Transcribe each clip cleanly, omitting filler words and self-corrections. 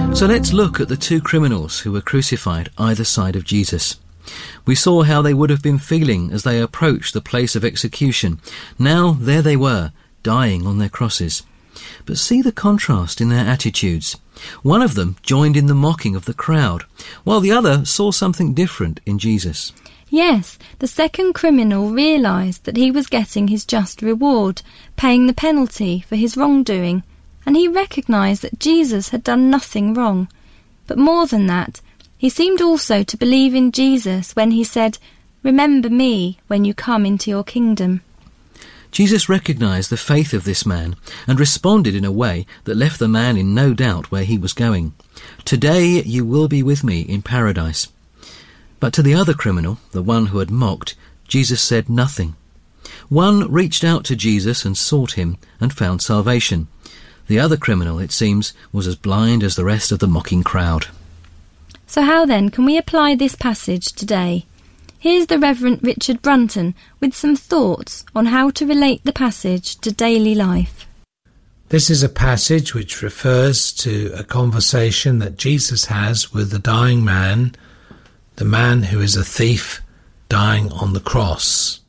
So let's look at the two criminals who were crucified either side of Jesus. We saw how they would have been feeling as they approached the place of execution. Now there they were, dying on their crosses. But see the contrast in their attitudes. One of them joined in the mocking of the crowd, while the other saw something different in Jesus. Yes, the second criminal realised that he was getting his just reward, paying the penalty for his wrongdoing, and he recognised that Jesus had done nothing wrong. But more than that, he seemed also to believe in Jesus when he said, "Remember me when you come into your kingdom." Jesus recognised the faith of this man and responded in a way that left the man in no doubt where he was going. "Today you will be with me in paradise." But to the other criminal, the one who had mocked, Jesus said nothing. One reached out to Jesus and sought him and found salvation. The other criminal, it seems, was as blind as the rest of the mocking crowd. So how then can we apply this passage today? Here's the Reverend Richard Brunton with some thoughts on how to relate the passage to daily life. This is a passage which refers to a conversation that Jesus has with the dying man, the man who is a thief dying on the cross.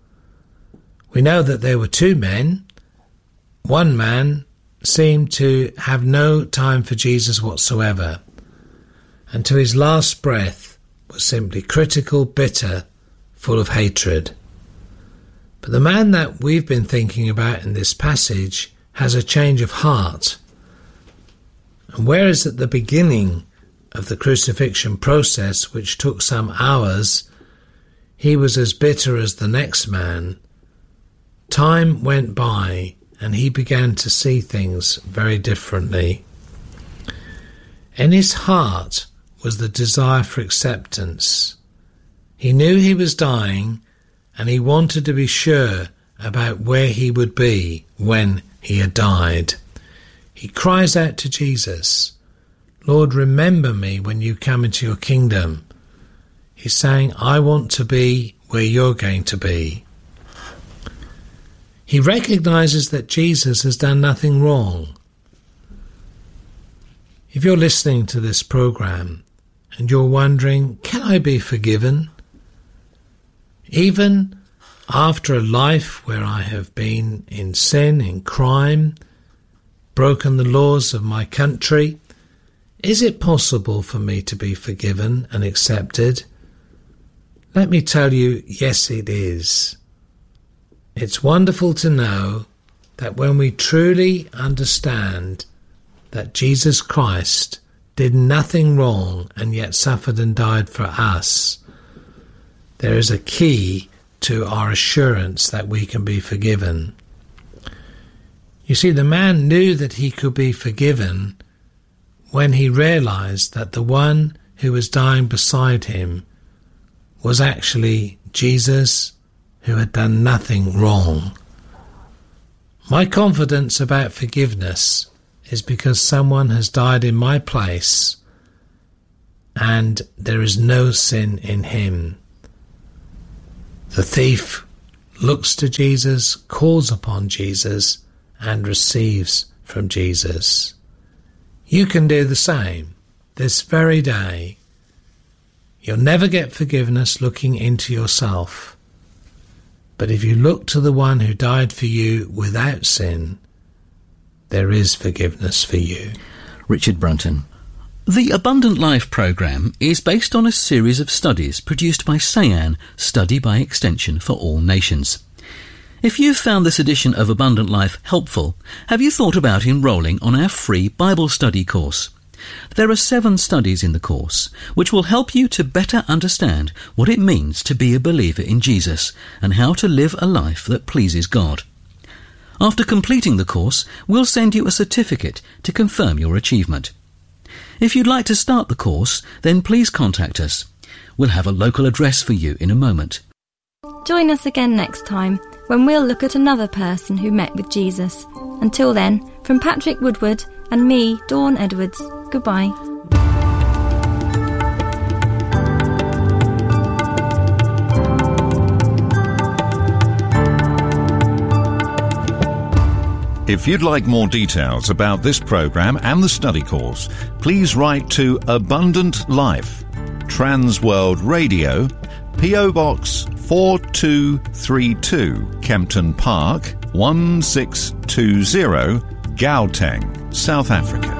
We know that there were two men. One man seemed to have no time for Jesus whatsoever, and to his last breath was simply critical, bitter, full of hatred. But the man that we've been thinking about in this passage has a change of heart. And whereas at the beginning of the crucifixion process, which took some hours, he was as bitter as the next man, time went by and he began to see things very differently. In his heart was the desire for acceptance. He knew he was dying and he wanted to be sure about where he would be when he had died. He cries out to Jesus, "Lord, remember me when you come into your kingdom." He's saying, I want to be where you're going to be. He recognizes that Jesus has done nothing wrong. If you're listening to this program and you're wondering, can I be forgiven? Even after a life where I have been in sin, in crime, broken the laws of my country, is it possible for me to be forgiven and accepted? Let me tell you, yes, it is. It's wonderful to know that when we truly understand that Jesus Christ did nothing wrong and yet suffered and died for us, there is a key to our assurance that we can be forgiven. You see, the man knew that he could be forgiven when he realized that the one who was dying beside him was actually Jesus, who had done nothing wrong. My confidence about forgiveness is because someone has died in my place and there is no sin in him. The thief looks to Jesus, calls upon Jesus, and receives from Jesus. You can do the same this very day. You'll never get forgiveness looking into yourself. But if you look to the one who died for you without sin, there is forgiveness for you. Richard Brunton. The Abundant Life programme is based on a series of studies produced by SAYAN, Study by Extension for All Nations. If you've found this edition of Abundant Life helpful, have you thought about enrolling on our free Bible study course? There are 7 studies in the course which will help you to better understand what it means to be a believer in Jesus and how to live a life that pleases God. After completing the course, we'll send you a certificate to confirm your achievement. If you'd like to start the course, then please contact us. We'll have a local address for you in a moment. Join us again next time when we'll look at another person who met with Jesus. Until then, from Patrick Woodward and me, Dawn Edwards, goodbye. If you'd like more details about this programme and the study course, please write to Abundant Life, Trans World Radio, P.O. Box 4232, Kempton Park, 1620, Gauteng, South Africa.